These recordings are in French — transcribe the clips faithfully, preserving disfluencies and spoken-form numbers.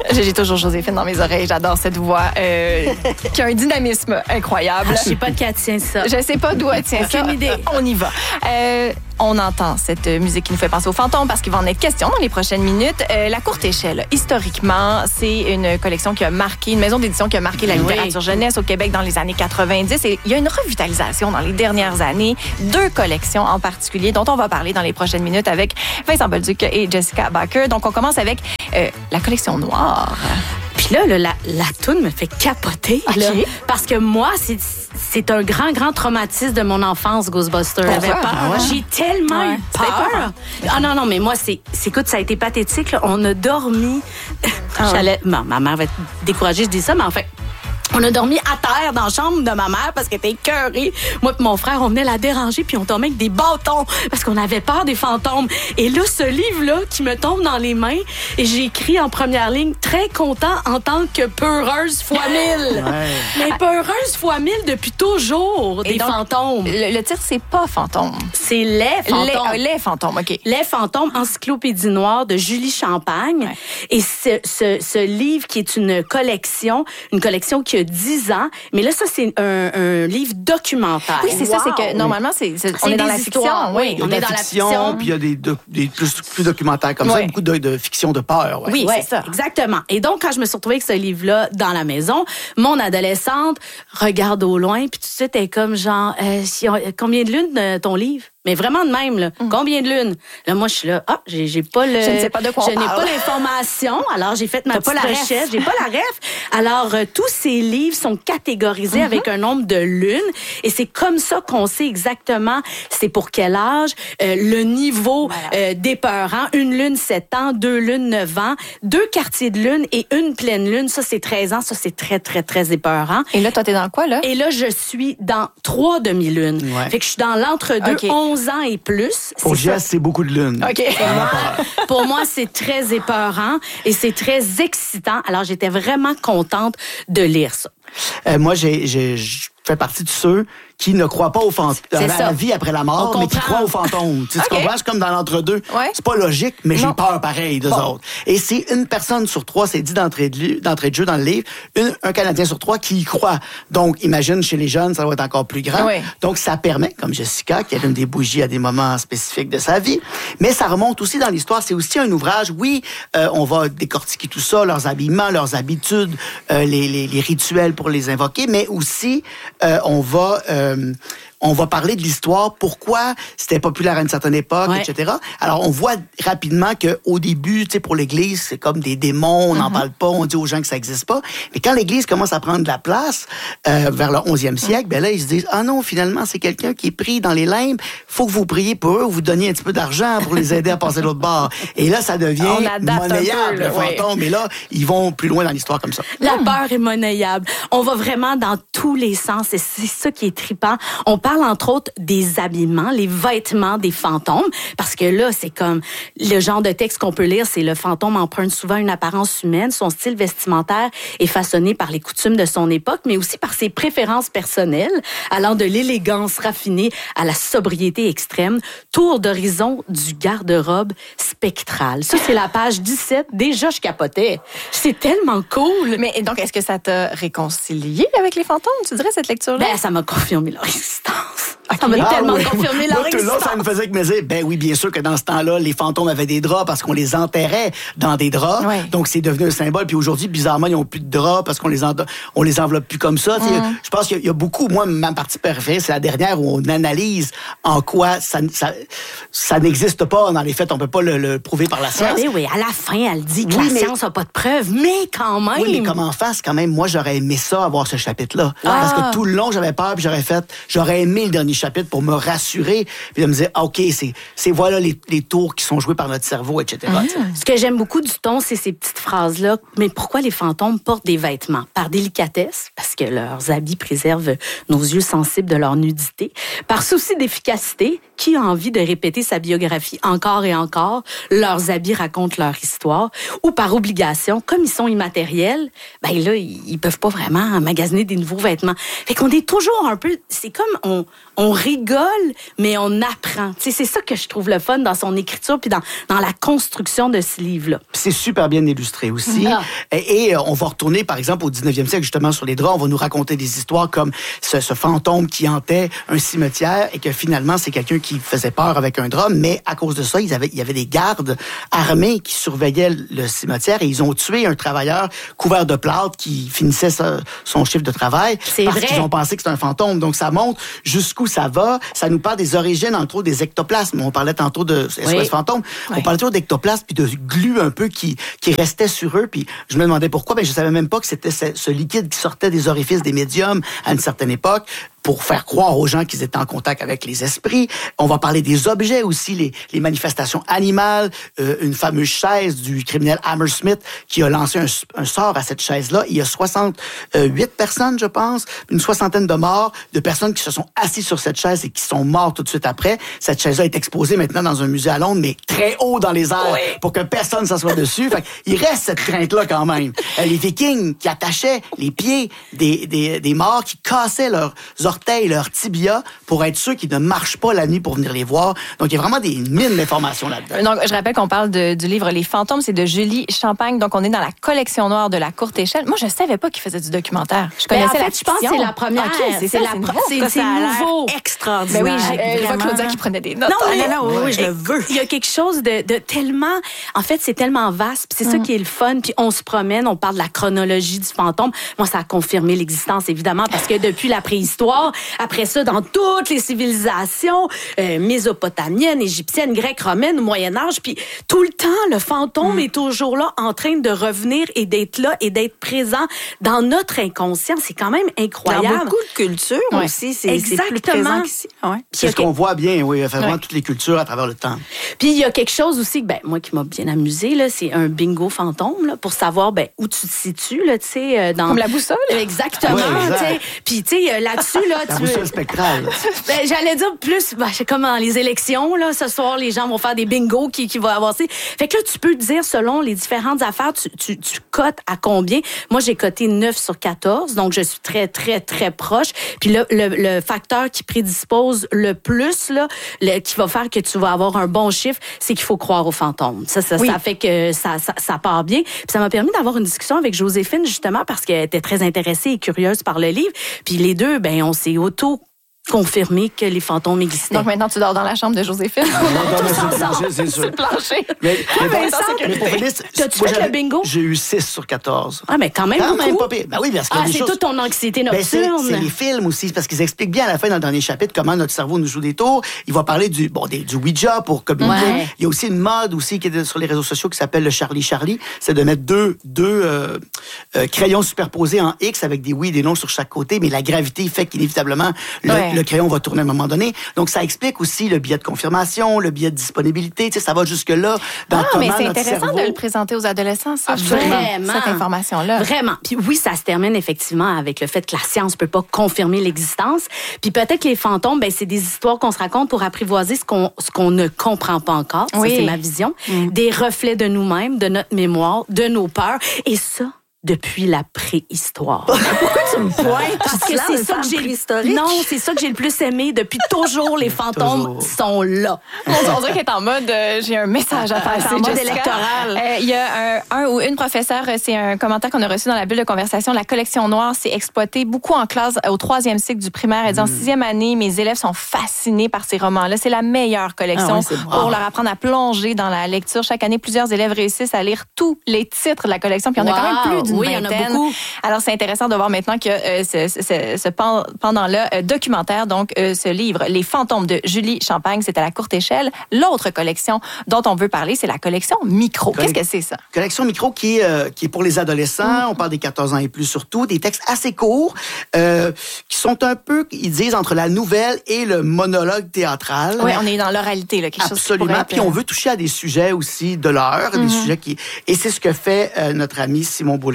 J'ai toujours Joséphine dans mes oreilles. J'adore cette voix euh, qui a un dynamisme incroyable. Je sais pas de qui elle tient ça. Je sais pas d'où elle tient ça. Aucune idée. On y va. Euh, on entend cette musique qui nous fait penser aux fantômes parce qu'il va en être question dans les prochaines minutes. Euh, la courte échelle, historiquement, c'est une collection qui a marqué, une maison d'édition qui a marqué la Oui. littérature jeunesse au Québec dans les années quatre-vingt-dix. Et il y a une revitalisation dans les dernières années. Deux collections en particulier dont on va parler dans les prochaines minutes avec Vincent Bolduc et Jessica Baker. Donc, on commence avec euh, la collection noire. Puis là, là, la, la toune me fait capoter. OK. Là, parce que moi, c'est, c'est un grand, grand traumatisme de mon enfance, Ghostbusters. Pourquoi? J'avais peur. Ah ouais? J'ai tellement Ouais. eu C'était peur. peur. Ah non, non, mais moi, c'est, c'est écoute, ça a été pathétique. Là. On a dormi. Ah J'allais, bon, ma mère va être découragée, je dis ça, mais en fait, on a dormi à terre dans la chambre de ma mère parce qu'elle était écœurée. Moi et mon frère, on venait la déranger puis on dormait avec des bâtons parce qu'on avait peur des fantômes. Et là, ce livre-là qui me tombe dans les mains et j'ai écrit en première ligne « Très content en tant que peureuse fois mille Ouais. ». Mais peureuse fois mille depuis toujours, Et des donc, fantômes. Le, le titre, c'est pas fantôme. C'est les fantômes. Les, ah, les fantômes, OK. Les fantômes, encyclopédie noire de Julie Champagne. Ouais. Et ce, ce, ce livre qui est une collection, une collection qui a dix ans, mais là, ça, c'est un, un livre documentaire. Oui, c'est ça, c'est que Wow. normalement, c'est, c'est- on C'est est dans des la histoires, fiction. oui. Oui, Il y a On de est la dans la fiction, fiction. puis il y a des, doc- des plus, plus documentaires comme ça, Ouais. beaucoup de, de fiction de peur. Ouais. Oui, Ouais, c'est ça. exactement. Et donc, quand je me suis retrouvée avec ce livre-là dans la maison, mon adolescente regarde au loin, puis tout de suite, elle est comme genre, euh, si on- combien de lunes euh, ton livre? Mais vraiment de même, là. Combien de lunes? Là, moi, je suis là, ah, j'ai, j'ai pas le... Je ne sais pas de quoi on Je n'ai parle. pas l'information. Alors, j'ai fait ma T'as pas petite la ref. recherche. J'ai pas la ref. Alors, euh, tous ces livres sont catégorisés avec un nombre de lunes. Et c'est comme ça qu'on sait exactement c'est pour quel âge, euh, le niveau euh, d'épeurant. Une lune, sept ans, deux lunes, neuf ans, deux quartiers de lune et une pleine lune. Ça, c'est treize ans. Ça, c'est très, très, très épeurant. Et là, toi, t'es dans quoi, là? Et là, je suis dans trois demi-lunes. Ouais. Fait que je suis dans l'entre-deux, OK. onze ans et plus. Pour C'est ça. Jess, c'est beaucoup de lunes. OK. Pour moi, c'est très épeurant et c'est très excitant. Alors, j'étais vraiment contente de lire ça. Euh, moi, j'ai, j'ai, je fais partie de ceux qui ne croient pas aux fantômes, à C'est la ça. vie après la mort, On mais qui comprend. croient aux fantômes. Tu, sais, tu OK. comprends? C'est comme dans l'entre-deux. Ouais. C'est pas logique, mais Non. j'ai peur pareil d'eux Bon. autres. Et c'est une personne sur trois, c'est dit d'entrée de, li- d'entrée de jeu dans le livre, une- un Canadien sur trois qui y croit. Donc, imagine, chez les jeunes, ça doit être encore plus grand. Ouais. Donc, ça permet, comme Jessica, qui allume des bougies à des moments spécifiques de sa vie, mais ça remonte aussi dans l'histoire. C'est aussi un ouvrage, oui, euh, on va décortiquer tout ça, leurs habillements, leurs habitudes, euh, les, les, les rituels pour les invoquer, mais aussi, euh, on va... euh, on va parler de l'histoire, pourquoi c'était populaire à une certaine époque, Ouais. et cetera. Alors, on voit rapidement qu'au début, tu sais, pour l'Église, c'est comme des démons, on n'en parle pas, on dit aux gens que ça n'existe pas. Mais quand l'Église commence à prendre de la place, euh, vers le onzième siècle, ben là, ils se disent, ah non, finalement, c'est quelqu'un qui est pris dans les limbes, faut que vous priez pour eux, vous donniez un petit peu d'argent pour les aider à passer de l'autre bord. Et là, ça devient On adapte un monnayable, peu, là, le ouais. fantôme. Et là, ils vont plus loin dans l'histoire comme ça. La peur est monnayable. On va vraiment dans tous les sens et c'est ça qui est trippant. On parle entre autres des habillements, les vêtements des fantômes, parce que là, c'est comme le genre de texte qu'on peut lire, c'est le fantôme emprunte souvent une apparence humaine, son style vestimentaire est façonné par les coutumes de son époque, mais aussi par ses préférences personnelles, allant de l'élégance raffinée à la sobriété extrême, tour d'horizon du garde-robe spectral. Ça, c'est la page dix-sept. Déjà, je capotais. C'est tellement cool. Mais donc, est-ce que ça t'a réconcilié avec les fantômes, tu dirais, cette lecture-là? Ben, ça m'a confirmé leur existence. Ok. Ça m'a Ah tellement oui. confirmé leur Moi, tout le long, existence. ça me faisait que me dire, ben oui, bien sûr que dans ce temps-là, les fantômes avaient des draps parce qu'on les enterrait dans des draps. Ouais. Donc, c'est devenu un symbole. Puis aujourd'hui, bizarrement, ils n'ont plus de draps parce qu'on les, en... on les enveloppe plus comme ça. Tu sais, Je pense qu'il y a- il y a beaucoup, moi, ma partie préférée, c'est la dernière où on analyse en quoi ça, ça, ça n'existe pas. Dans les faits, on peut pas le, le prouver par la science. Oui, oui, à la fin, elle dit que Oui, la mais- science n'a pas de preuves, mais quand même. Oui, mais comme en face, quand même, moi, j'aurais aimé ça, avoir ce chapitre-là. Parce que tout le long, j'avais peur, puis j'aurais fait, j'aurais aimé le dernier chapitre pour me rassurer, puis de me dire, ah, OK, c'est, c'est voilà les, les tours qui sont joués par notre cerveau, et cetera. tu sais. Ce que j'aime beaucoup du ton, c'est ces petites phrases-là. Mais pourquoi les fantômes portent des vêtements? Par délicatesse, parce que leurs habits préservent nos yeux sensibles de leur nudité. Par souci d'efficacité, qui a envie de répéter sa biographie encore et encore? Leurs habits racontent leur histoire. Ou par obligation, comme ils sont immatériels, ben là, ils ils peuvent pas vraiment magasiner des nouveaux vêtements. Fait qu'on est toujours un peu... C'est comme on, on on rigole, mais on apprend. Tu sais, c'est ça que je trouve le fun dans son écriture puis dans, dans la construction de ce livre-là. C'est super bien illustré aussi. Ah. Et, et on va retourner, par exemple, au dix-neuvième siècle, justement, sur les draps. On va nous raconter des histoires comme ce, ce fantôme qui hantait un cimetière et que finalement, c'est quelqu'un qui faisait peur avec un drap. Mais à cause de ça, ils avaient, il y avait des gardes armés qui surveillaient le cimetière et ils ont tué un travailleur couvert de plâtre qui finissait sa, son chiffre de travail c'est parce vrai. qu'ils ont pensé que c'était un fantôme. Donc, ça montre jusqu'où ça va. Ça nous parle des origines, entre autres, des ectoplasmes. On parlait tantôt de S O S oui. fantôme. Oui. On parlait toujours d'ectoplasmes puis de glu un peu qui, qui restait sur eux. Puis je me demandais pourquoi. Ben, je savais même pas que c'était ce, ce liquide qui sortait des orifices des médiums à une certaine époque pour faire croire aux gens qu'ils étaient en contact avec les esprits. On va parler des objets aussi, les, les manifestations animales, euh, une fameuse chaise du criminel Hammersmith qui a lancé un, un sort à cette chaise-là. Il y a soixante-huit personnes, je pense, une soixantaine de morts, de personnes qui se sont assises sur cette chaise et qui sont mortes tout de suite après. Cette chaise-là est exposée maintenant dans un musée à Londres, mais très haut dans les airs oui. pour que personne ne s'assoie dessus. Fait il reste cette crainte-là quand même. Les Vikings qui attachaient les pieds des, des, des morts, qui cassaient leurs orteils, leurs tibias, pour être sûrs qu'ils ne marchent pas la nuit pour venir les voir. Donc, il y a vraiment des mines d'informations là-dedans. Donc, je rappelle qu'on parle de, du livre Les Fantômes, c'est de Julie Champagne. Donc, on est dans la collection noire de la courte échelle. Moi, je savais pas qu'il faisait du documentaire. Je connaissais ben, en la fait, fiction. Je pense que c'est la première. Okay, c'est, c'est, ça, la c'est, pro- nouveau. c'est, c'est nouveau. Extraordinaire. Ben oui, j'ai, je vois Claudia qui prenait des notes. Non, mais, ah, non, non, oui, oui, je le veux. Il y a quelque chose de, de tellement... En fait, c'est tellement vaste. Puis c'est mm. ça qui est le fun. Puis on se promène, on parle de la chronologie du fantôme. Moi, ça a confirmé l'existence, évidemment, parce que depuis la préhistoire, après ça, dans toutes les civilisations euh, mésopotamiennes, égyptiennes, grecques, romaines, au Moyen-Âge, puis tout le temps, le fantôme mm. est toujours là, en train de revenir et d'être là et d'être présent dans notre inconscient. C'est quand même incroyable. Dans beaucoup de cultures ouais. aussi, c'est, Exactement. c'est plus présent qu'ici. Ouais. C'est ce qu'on voit bien, oui, vraiment ouais. toutes les cultures à travers le temps. Puis il y a quelque chose aussi, ben moi qui m'a bien amusée, là, c'est un bingo fantôme là, pour savoir ben où tu te situes là, tu sais, dans comme la boussole. Exactement. Ouais, exact. Puis tu sais là-dessus là, la tu boussole spectrale. Ben j'allais dire plus, ben, c'est comme dans les élections là, ce soir les gens vont faire des bingos qui qui vont avancer. Fait que là tu peux dire selon les différentes affaires, tu tu, tu cotes à combien. Moi j'ai coté neuf sur quatorze, donc je suis très très très proche. Puis là le, le facteur qui prédispose le plus là, le, qui va faire que tu vas avoir un bon chiffre, c'est qu'il faut croire aux fantômes. Ça, ça, oui. ça fait que ça, ça, ça part bien. Puis ça m'a permis d'avoir une discussion avec Joséphine, justement, parce qu'elle était très intéressée et curieuse par le livre. Puis les deux, ben, on s'est auto confirmé que les fantômes existaient. Donc maintenant, tu dors dans la chambre de Joséphine. Non, non, c'est le plancher, c'est sûr. C'est le plancher. Mais, mais, mais Vincent, mais pour Félix, t'as-tu fait le bingo? J'ai eu six sur quatorze. Ah, mais quand même Quand beaucoup. même pas pire. Ben oui, parce que ah, les c'est choses... toute ton anxiété nocturne. Ben c'est, c'est les films aussi, parce qu'ils expliquent bien à la fin, dans le dernier chapitre, comment notre cerveau nous joue des tours. Il va parler du, bon, des, du Ouija pour communiquer. Ouais. Il y a aussi une mode aussi qui est sur les réseaux sociaux qui s'appelle le Charlie Charlie. C'est de mettre deux, deux euh, euh, crayons superposés en X avec des oui et des non sur chaque côté, mais la gravité fait qu'inévitablement, le, ouais. le crayon va tourner à un moment donné. Donc, ça explique aussi le biais de confirmation, le biais de disponibilité. Tu sais, ça va jusque-là dans ah, comment mais c'est notre intéressant cerveau... de le présenter aux adolescents, ça. Vraiment. Cette information-là. Vraiment. Puis oui, ça se termine effectivement avec le fait que la science peut pas confirmer l'existence. Puis peut-être que les fantômes, ben c'est des histoires qu'on se raconte pour apprivoiser ce qu'on, ce qu'on ne comprend pas encore. Oui. Ça, c'est ma vision. Mm. Des reflets de nous-mêmes, de notre mémoire, de nos peurs. Et ça... depuis la préhistoire. Pourquoi tu me pointes? Parce que c'est ça que j'ai... Non, c'est ça que j'ai le plus aimé. Depuis toujours, les fantômes toujours. sont là. On dirait qu'elle est en mode, euh, j'ai un message à passer. En mode électoral. Il euh, y a un, un ou une professeure, c'est un commentaire qu'on a reçu dans la bulle de conversation. La collection noire s'est exploitée beaucoup en classe au troisième cycle du primaire. Elle dit, mm. en sixième année, mes élèves sont fascinés par ces romans-là. C'est la meilleure collection ah ouais, pour bon. leur apprendre à plonger dans la lecture. Chaque année, plusieurs élèves réussissent à lire tous les titres de la collection. Puis il y en a wow. quand même plus d'une Oui, il y en a beaucoup. Alors, c'est intéressant de voir maintenant que euh, ce, ce, ce pendant-là euh, documentaire, donc euh, ce livre, Les Fantômes de Julie Champagne, c'est à la courte échelle. L'autre collection dont on veut parler, c'est la collection Micro. Qu'est-ce que c'est, ça? Collection Micro qui est, euh, qui est pour les adolescents. Mm. On parle des quatorze ans et plus surtout. Des textes assez courts euh, qui sont un peu, ils disent, entre la nouvelle et le monologue théâtral. Oui, on est dans l'oralité, là, quelque Absolument. chose qui Puis on veut toucher à des sujets aussi de l'heure, mm-hmm. des sujets qui... Et c'est ce que fait euh, notre ami Simon Boulet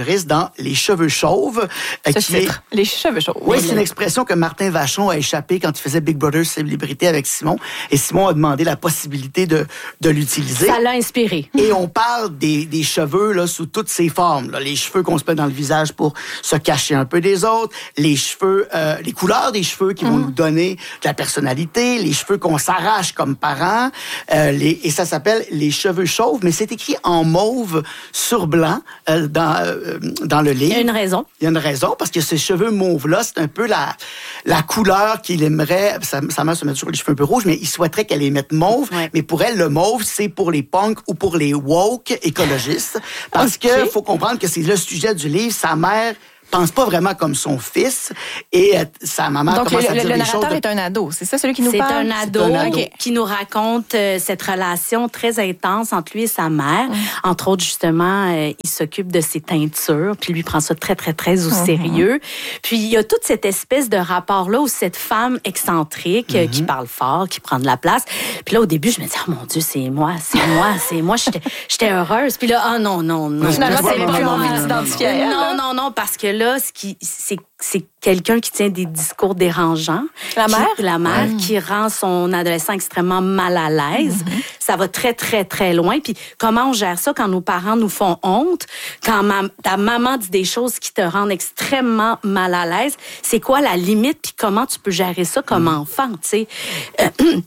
Boulris dans Les cheveux chauves. Ce qui est... Les cheveux chauves. Oui, c'est une expression que Martin Vachon a échappé quand il faisait Big Brother Célébrité avec Simon. Et Simon a demandé la possibilité de, de l'utiliser. Ça l'a inspiré. Et on parle des, des cheveux là, sous toutes ses formes. Là. Les cheveux qu'on se met dans le visage pour se cacher un peu des autres, les cheveux, euh, les couleurs des cheveux qui vont mmh. nous donner de la personnalité, les cheveux qu'on s'arrache comme parents. Euh, les, et ça s'appelle Les cheveux chauves, mais c'est écrit en mauve sur blanc euh, dans, euh, dans le livre. Il y a une raison. Il y a une raison, parce que ces cheveux mauves-là, c'est un peu la, la couleur qu'il aimerait. Sa, sa mère se met toujours les cheveux un peu rouges, mais il souhaiterait qu'elle les mette mauve. Ouais. Mais pour elle, le mauve, c'est pour les punks ou pour les woke écologistes. Parce okay. que faut comprendre que c'est le sujet du livre. Sa mère pense pas vraiment comme son fils et euh, sa maman Donc, commence le, à dire le, le des choses. narrateur est un ado, c'est ça celui qui nous c'est parle? Un ado c'est un ado okay. qui nous raconte euh, cette relation très intense entre lui et sa mère. Mm. Entre autres, justement, euh, il s'occupe de ses teintures, puis lui prend ça très, très, très au mm-hmm. sérieux. Puis il y a toute cette espèce de rapport-là où cette femme excentrique mm-hmm. euh, qui parle fort, qui prend de la place. Puis là, au début, je me dis, oh mon Dieu, c'est moi, c'est moi, c'est moi. J'étais, j'étais heureuse. Puis là, ah oh, non, non, non. Finalement, c'est plus envie de s'identifier. Non, non, non, parce que là, ce qui... C'est, c'est quelqu'un qui tient des discours dérangeants. La mère? Qui, la mère, mmh. qui rend son adolescent extrêmement mal à l'aise. Mmh. Ça va très, très, très loin. Puis comment on gère ça quand nos parents nous font honte? Quand ma, ta maman dit des choses qui te rendent extrêmement mal à l'aise? C'est quoi la limite? Puis comment tu peux gérer ça comme mmh. enfant, tu sais? Euh,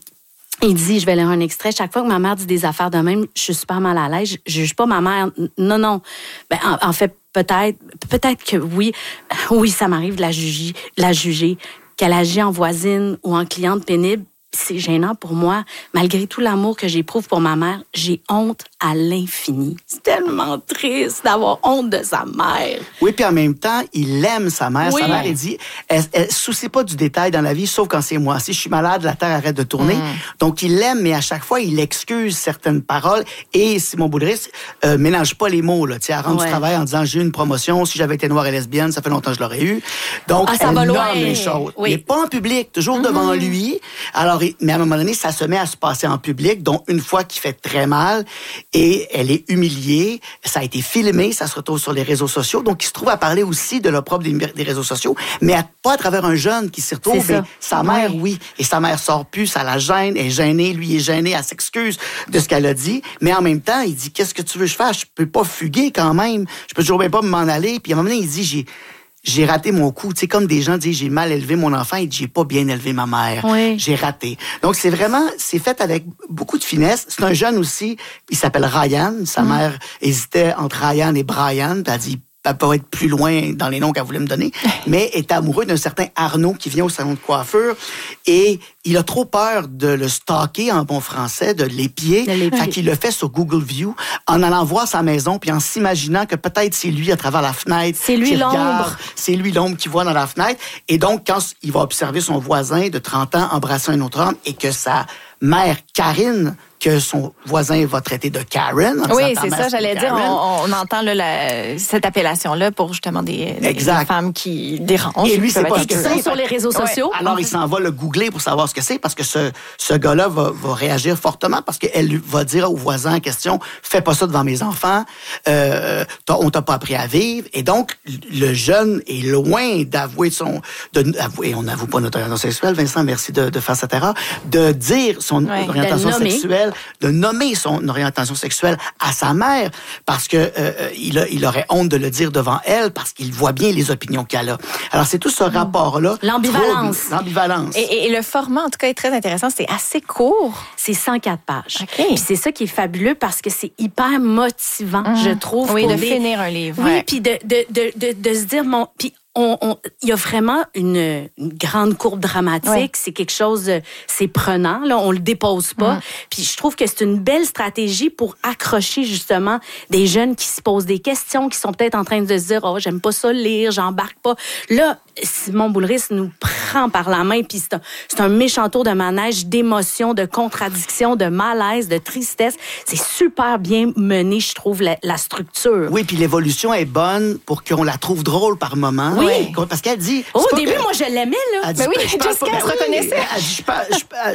Il dit, je vais lire un extrait, chaque fois que ma mère dit des affaires de même, je suis super mal à l'aise, je juge pas ma mère. Non, non. Ben, en, en fait, peut-être, peut-être que oui. Oui, ça m'arrive de la juger, de la juger. Qu'elle agit en voisine ou en cliente pénible, c'est gênant pour moi. Malgré tout l'amour que j'éprouve pour ma mère, j'ai honte à l'infini. C'est tellement triste d'avoir honte de sa mère. Oui, puis en même temps, il aime sa mère. Oui. Sa mère, elle dit, elle ne se soucie pas du détail dans la vie, sauf quand c'est moi. Si je suis malade, la terre arrête de tourner. Mm. Donc, il l'aime, mais à chaque fois, il excuse certaines paroles. Et Simon Boulris euh, mélange pas les mots. Là. Elle rentre ouais. du travail en disant, j'ai eu une promotion, si j'avais été noire et lesbienne, ça fait longtemps que je l'aurais eu. Donc, ah, ça elle va nomme loin. les choses. Oui. Mais pas en public, toujours mm-hmm. devant lui. Alors, mais à un moment donné, ça se met à se passer en public, dont une fois qui fait très mal, et elle est humiliée. Ça a été filmé, ça se retrouve sur les réseaux sociaux. Donc, il se trouve à parler aussi de l'opprobre des, des réseaux sociaux, mais à, pas à travers un jeune qui s'y retrouve. Mais sa mère, oui. oui. Et sa mère sort plus, ça la gêne, elle est gênée, lui est gêné, elle s'excuse de ce qu'elle a dit. Mais en même temps, il dit, qu'est-ce que tu veux que je fasse? Je peux pas fuguer quand même. Je peux toujours même pas m'en aller. Puis à un moment donné, il dit, j'ai... J'ai raté mon coup. Tu sais, comme des gens disent, j'ai mal élevé mon enfant et j'ai pas bien élevé ma mère. Oui. J'ai raté. Donc, c'est vraiment, c'est fait avec beaucoup de finesse. C'est un jeune aussi, il s'appelle Ryan. Sa mmh. mère hésitait entre Ryan et Brian. Elle a dit, elle peut être plus loin dans les noms qu'elle voulait me donner, mais est amoureux d'un certain Arnaud qui vient au salon de coiffure et il a trop peur de le stalker en bon français, de l'épier. Fait qu'il le fait sur Google View en allant voir sa maison puis en s'imaginant que peut-être c'est lui à travers la fenêtre. C'est lui l'ombre. Regarde, c'est lui l'ombre qui voit dans la fenêtre. Et donc, quand il va observer son voisin de trente ans embrasser un autre homme et que sa mère, Karine, que son voisin va traiter de Karen. Oui, c'est ça, j'allais dire. On, on entend là, la, cette appellation-là pour justement des, des femmes qui dérangent. Et lui, c'est pas ce que c'est. Sur les réseaux sociaux. Ouais. Alors, il s'en va le googler pour savoir ce que c'est parce que ce, ce gars-là va, va réagir fortement parce qu'elle va dire au voisin en question, fais pas ça devant mes enfants, euh, on t'a pas appris à vivre. Et donc, le jeune est loin d'avouer son... De, avouer, on n'avoue pas notre orientation sexuelle, Vincent, merci de, de faire cette erreur, de dire son ouais, orientation sexuelle, de nommer son orientation sexuelle à sa mère parce que euh, il, a, il aurait honte de le dire devant elle parce qu'il voit bien les opinions qu'elle a. Alors, c'est tout ce rapport-là. L'ambivalence. Trouble, l'ambivalence. Et, et, et le format, en tout cas, est très intéressant. C'est assez court. C'est cent quatre pages. Okay. Puis c'est ça qui est fabuleux parce que c'est hyper motivant, mmh. je trouve. Oui, pour de les... finir un livre. Oui, ouais. puis de, de, de, de, de se dire, mon... Puis On, on, il y a vraiment une, une grande courbe dramatique. Ouais. C'est quelque chose, c'est prenant. Là, on le dépose pas. Mm. Puis je trouve que c'est une belle stratégie pour accrocher justement des jeunes qui se posent des questions, qui sont peut-être en train de se dire, oh, j'aime pas ça lire, j'embarque pas. Là, Simon Boulris nous prend par la main, puis c'est un, c'est un méchant tour de manège d'émotions, de contradictions, de malaise, de tristesse. C'est super bien mené, je trouve, la, la structure. Oui, puis l'évolution est bonne pour qu'on la trouve drôle par moment. Oui. Oui. Parce qu'elle dit... Au début, que, moi, je l'aimais, là. Mais oui, Jessica se reconnaissait. Elle dit, je, je, je,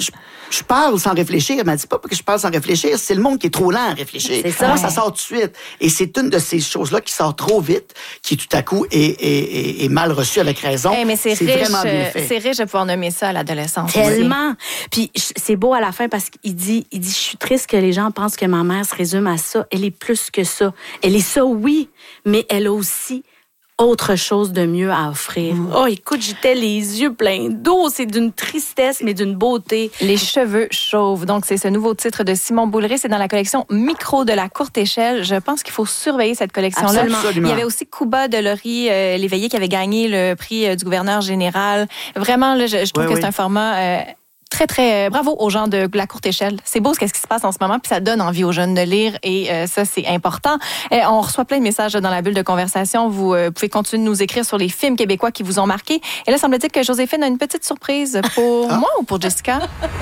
je parle sans réfléchir. Elle m'a dit pas que je parle sans réfléchir, c'est le monde qui est trop lent à réfléchir. C'est ça. Moi, Ouais. ça sort tout de suite. Et c'est une de ces choses-là qui sort trop vite, qui tout à coup est, est, est, est mal reçue avec raison. Hey, mais c'est, c'est riche, vraiment bien euh, fait. c'est riche de pouvoir nommer ça à l'adolescence. Tellement. Puis je- c'est beau à la fin parce qu'il dit, il dit, je suis triste que les gens pensent que ma mère se résume à ça. Elle est plus que ça. Elle est ça, oui, mais elle a aussi autre chose de mieux à offrir. Mmh. Oh, écoute, j'étais les yeux pleins d'eau. C'est d'une tristesse, mais d'une beauté. Les cheveux chauves. Donc, c'est ce nouveau titre de Simon Boulré. C'est dans la collection Micro de la courte échelle. Je pense qu'il faut surveiller cette collection-là. Absolument. Il y avait aussi Kuba de Laurie euh, Léveillé qui avait gagné le prix euh, du gouverneur général. Vraiment, là, je, je trouve Oui, que oui. c'est un format... Euh, Très, très... Bravo aux gens de la courte échelle. C'est beau ce qu'est-ce qui se passe en ce moment, puis ça donne envie aux jeunes de lire, et euh, ça, c'est important. Et on reçoit plein de messages dans la bulle de conversation. Vous euh, pouvez continuer de nous écrire sur les films québécois qui vous ont marqué. Et là, semble-t-il que Joséphine a une petite surprise pour Ah. moi ou pour Jessica?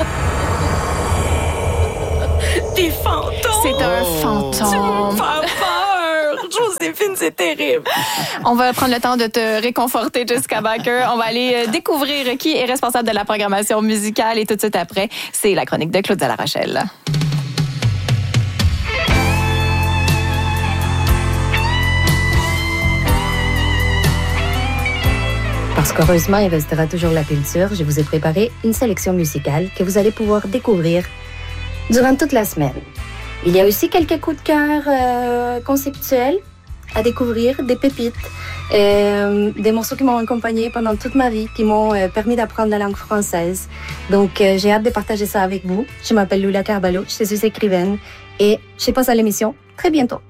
Des fantômes! C'est un Oh. fantôme. Pas peur! Joséphine, c'est terrible. On va prendre le temps de te réconforter, Jessica Baker. On va aller euh, découvrir qui est responsable de la programmation musicale, et tout de suite après, c'est la chronique de Claudia Larochelle. Parce qu'heureusement, il restera toujours la culture, je vous ai préparé une sélection musicale que vous allez pouvoir découvrir durant toute la semaine. Il y a aussi quelques coups de cœur euh, conceptuels à découvrir, des pépites, euh, des morceaux qui m'ont accompagné pendant toute ma vie, qui m'ont euh, permis d'apprendre la langue française. Donc, euh, j'ai hâte de partager ça avec vous. Je m'appelle Lula Carballo, je suis écrivaine et je passe à l'émission très bientôt.